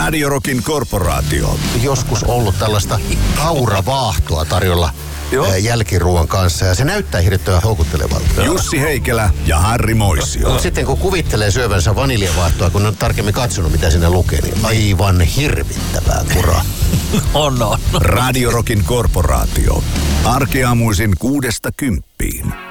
Radio Rockin korporaatio. Joskus ollut tällaista kauravaahtoa tarjolla jälkiruuan kanssa ja se näyttää hirvittävän houkuttelevalta. Jussi Heikelä ja Harri Moisio. Mutta sitten kun kuvittelee syövänsä vaniljavaahtoa, kun on tarkemmin katsonut mitä siinä lukee, niin aivan hirvittävää kuraa. On. Radio Rockin korporaatio. Arkiaamuisin 6–10.